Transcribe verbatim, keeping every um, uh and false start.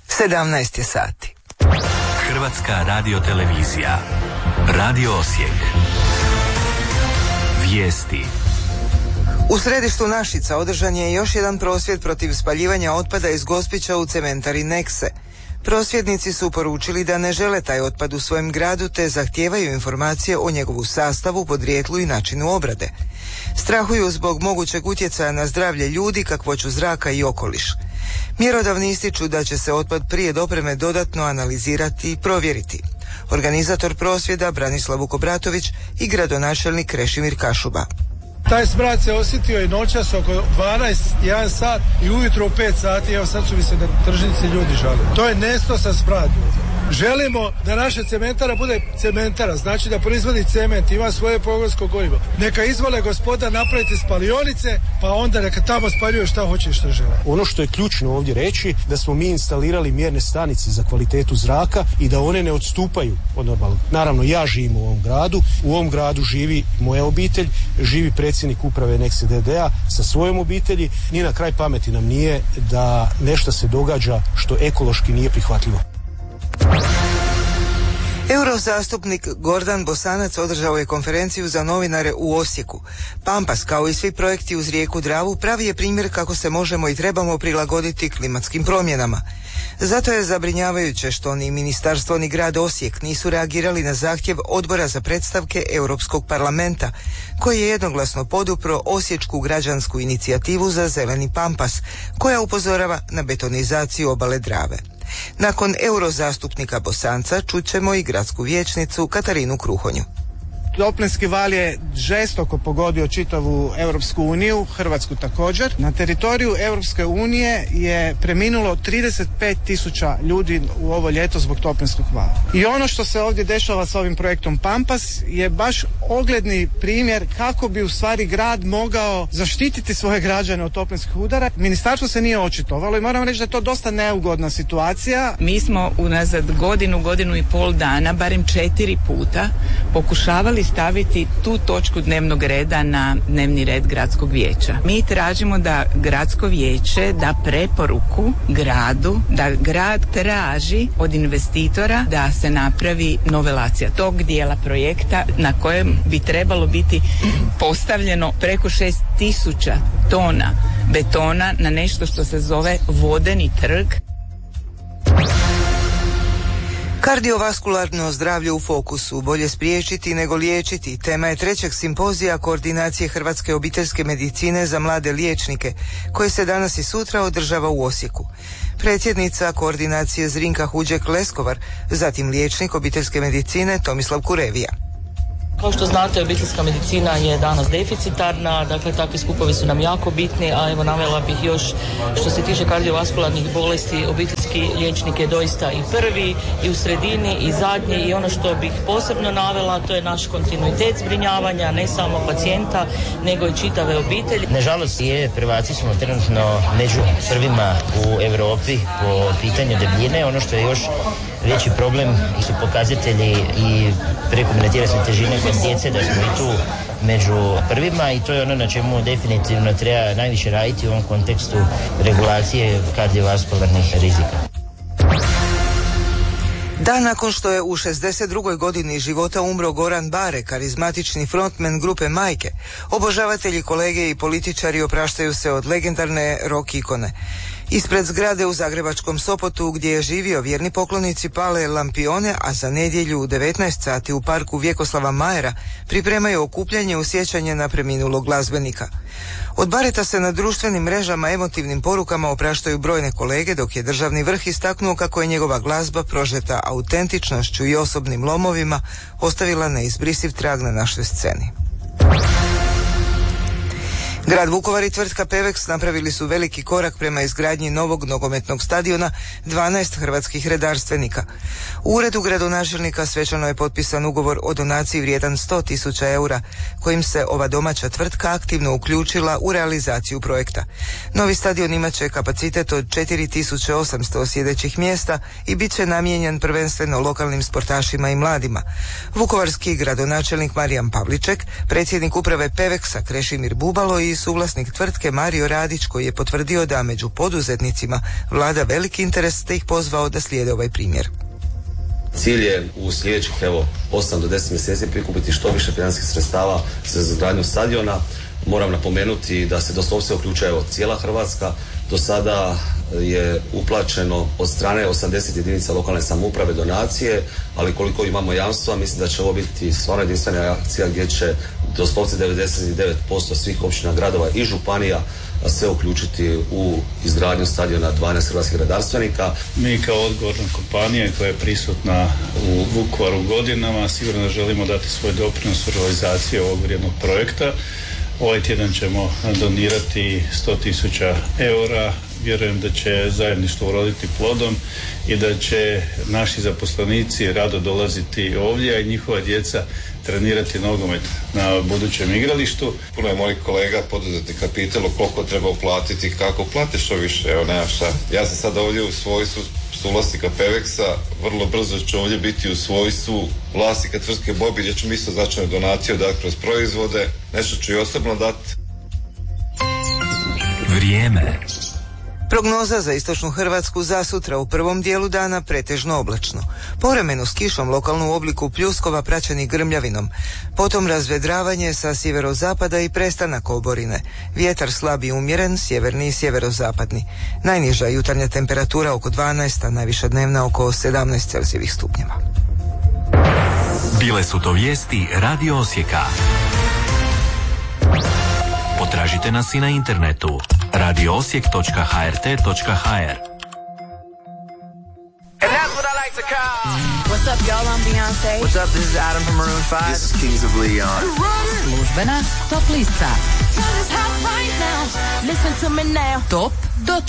sedamnaest je sati. Hrvatska radiotelevizija. Radio Osijek. Vijesti. U središtu Našica održan je još jedan prosvjed protiv spaljivanja otpada iz Gospića u cementari Nekse. Prosvjednici su poručili da ne žele taj otpad u svojem gradu te zahtijevaju informacije o njegovu sastavu, podrijetlu i načinu obrade. Strahuju zbog mogućeg utjecaja na zdravlje ljudi, kakvoću zraka i okoliš. Mjerodavni ističu da će se otpad prije dopreme dodatno analizirati i provjeriti. Organizator prosvjeda Branislav Vukobratović i gradonačelnik Krešimir Kašuba. Taj smrad se osjetio i noćas oko dvanaest, jedan sat i ujutro u pet sati, evo sad su mi se na tržnici ljudi žalili. To je nestosan smrad. Želimo da naša cementara bude cementara, znači da proizvodi cement, ima svoje pogonsko gorivo. Neka izvole gospoda napraviti spalionice, pa onda neka tamo spaljuju šta hoće i šta žele. Ono što je ključno ovdje reći, da smo mi instalirali mjerne stanice za kvalitetu zraka i da one ne odstupaju od normalnog. Naravno, ja živim u ovom gradu, u ovom gradu živi moja obitelj, živi predsjednik uprave Nekse D D A sa svojom obitelji. Ni na kraj pameti nam nije da nešto se događa što ekološki nije prihvatljivo. Eurozastupnik Gordan Bosanac održao je konferenciju za novinare u Osijeku. Pampas, kao i svi projekti uz rijeku Dravu, pravi je primjer kako se možemo i trebamo prilagoditi klimatskim promjenama. Zato je zabrinjavajuće što ni ministarstvo ni grad Osijek nisu reagirali na zahtjev Odbora za predstavke Europskog parlamenta, koji je jednoglasno podupro osječku građansku inicijativu za zeleni Pampas, koja upozorava na betonizaciju obale Drave. Nakon eurozastupnika Bosanca čućemo i gradsku vijećnicu Katarinu Kruhonju. Toplinski val je žestoko pogodio čitavu Europsku uniju, Hrvatsku također. Na teritoriju Europske unije je preminulo trideset pet tisuća ljudi u ovo ljeto zbog toplinskog vala. I ono što se ovdje dešava s ovim projektom Pampas je baš ogledni primjer kako bi u stvari grad mogao zaštititi svoje građane od toplinskih udara. Ministarstvo se nije očitovalo i moram reći da je to dosta neugodna situacija. Mi smo unazad godinu, godinu i pol dana, barem četiri puta, pokušavali staviti tu točku dnevnog reda na dnevni red gradskog vijeća. Mi tražimo da gradsko vijeće da preporuku gradu, da grad traži od investitora da se napravi novelacija tog dijela projekta na kojem bi trebalo biti postavljeno preko šest tisuća tona betona na nešto što se zove vodeni trg. Kardiovaskularno zdravlje u fokusu, bolje spriječiti nego liječiti, tema je trećeg simpozija koordinacije Hrvatske obiteljske medicine za mlade liječnike, koji se danas i sutra održava u Osijeku. Predsjednica koordinacije Zrinka Huđek-Leskovar, zatim liječnik obiteljske medicine Tomislav Kurevija. Kao što znate, obiteljska medicina je danas deficitarna, dakle takvi skupovi su nam jako bitni, a evo navela bih još što se tiče kardiovaskularnih bolesti, obiteljski liječnik je doista i prvi i u sredini i zadnji i ono što bih posebno navela to je naš kontinuitet zbrinjavanja, ne samo pacijenta nego i čitave obitelji. Nažalost je, Hrvati smo trenutno među prvima u Europi po pitanju debljine. Ono što je još veći problem su pokazatelji i prekomjerne tjelesne težine kod djece, da smo i tu među prvima i to je ono na čemu definitivno treba najviše raditi u ovom kontekstu regulacije kardiovaskularnih rizika. Dan nakon što je u šezdeset drugoj godini života umro Goran Bare, karizmatični frontmen grupe Majke, obožavatelji, kolege i političari opraštaju se od legendarne rock ikone. Ispred zgrade u zagrebačkom Sopotu, gdje je živio, vjerni poklonici pale lampione, a za nedjelju u devetnaest sati u parku Vjekoslava Majera pripremaju okupljanje u sjećanje na preminulog glazbenika. Od Bareta se na društvenim mrežama emotivnim porukama opraštaju brojne kolege, dok je državni vrh istaknuo kako je njegova glazba prožeta autentičnošću i osobnim lomovima ostavila neizbrisiv trag na našoj sceni. Grad Vukovar i tvrtka Pevex napravili su veliki korak prema izgradnji novog nogometnog stadiona dvanaest hrvatskih redarstvenika. U uredu gradonačelnika svečano je potpisan ugovor o donaciji vrijedan sto tisuća eura, kojim se ova domaća tvrtka aktivno uključila u realizaciju projekta. Novi stadion imat će kapacitet od četiri tisuće osamsto sjedećih mjesta i bit će namijenjen prvenstveno lokalnim sportašima i mladima. Vukovarski gradonačelnik Marijan Pavliček, predsjednik uprave Pevexa Krešimir Bubalo i suvlasnik tvrtke Mario Radić, koji je potvrdio da među poduzetnicima vlada veliki interes, te ih pozvao da slijede ovaj primjer. Cilj je u sljedećih evo osam do deset mjeseci prikupiti što više financijskih sredstava za izgradnju stadiona. Moram napomenuti da se doslovce uključuje evo cijela Hrvatska. Do sada je uplaćeno od strane osamdeset jedinica lokalne samouprave donacije, ali koliko imamo jamstva, mislim da će ovo biti stvarno jedinstvena akcija gdje će doslovce devedeset devet posto svih općina, gradova i županija sve uključiti u izgradnju stadiona dvanaest hrvatskih redarstvenika. Mi kao odgovorna kompanija koja je prisutna u Vukovaru godinama sigurno želimo dati svoj doprinos u realizaciji ovog vrijednog projekta. Ovaj tjedan ćemo donirati sto tisuća eura. Vjerujem da će zajedništvo uroditi plodom i da će naši zaposlenici rado dolaziti ovdje, a i njihova djeca trenirati nogomet na budućem igralištu. Puno je mojih kolega poduzetnika pitalo koliko treba uplatiti, kako platiš što više, evo nema šta. Ja sam sad ovdje u svojstvu suvlasnika Pevexa, vrlo brzo ću ovdje biti u svojstvu vlasnika tvrtke Bobi, gdje ću mi isto značajnu donaciju dati kroz proizvode, nešto ću i osobno dati. Vrijeme. Prognoza za istočnu Hrvatsku za sutra: u prvom dijelu dana pretežno oblačno, povremeno s kišom, lokalno u obliku pljuskova praćenih grmljavinom, potom razvedravanje sa sjeverozapada i prestanak oborine, vjetar slab i umjeren, sjeverni i sjeverozapadni, najniža jutarnja temperatura oko dvanaest, a najviša dnevna oko sedamnaest Celzijevih stupnjeva. Bile su to vijesti Radio Osijeka. Potražite nas i na internetu radio osijek točka h r t točka h r. And that's what I like to call. What's up, y'all? I'm Beyonce. What's up? This is Adam from Maroon five. This is Kings of Leon. Službena top lista. Top do